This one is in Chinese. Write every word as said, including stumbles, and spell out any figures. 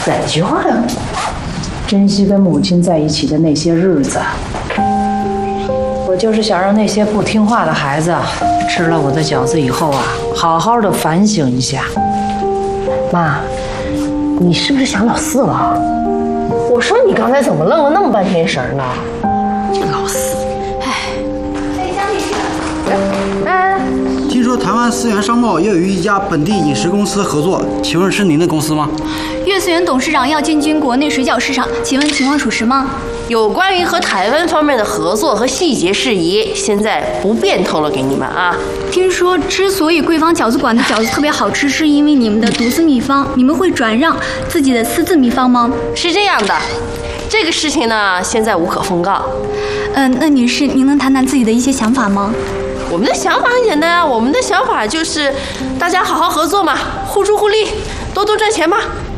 哪句话呀？珍惜跟母亲在一起的那些日子。我就是想让那些不听话的孩子吃了我的饺子以后啊，好好的反省一下。 妈，你是不是想老四了？我说你刚才怎么愣了那么半天神呢？ 这老四， 哎，哎， 听说台湾思源商贸要与一家本地饮食公司合作，请问是您的公司吗？ 粤思源董事长要进军国内水饺市场，请问情况属实吗？ 有关于和台湾方面的合作和细节事宜，现在不便透露给你们啊。 听说之所以贵方饺子馆的饺子特别好吃，是因为你们的独资秘方，你们会转让自己的私自秘方吗？ 是这样的，这个事情呢，现在无可奉告。 嗯、呃，那女士，您能谈谈自己的一些想法吗？ 我们的想法很简单啊，我们的想法就是大家好好合作嘛，互助互利，多多赚钱嘛。